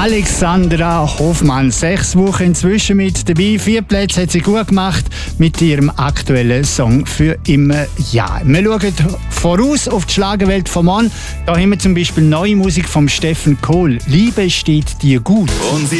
Alexandra Hofmann, 6 Wochen inzwischen mit dabei. 4 Plätze hat sie gut gemacht mit ihrem aktuellen Song «Für immer ja». Wir schauen voraus auf die Schlagerwelt von morgen. Da haben wir zum Beispiel neue Musik von Steffen Kohl. «Liebe steht dir gut».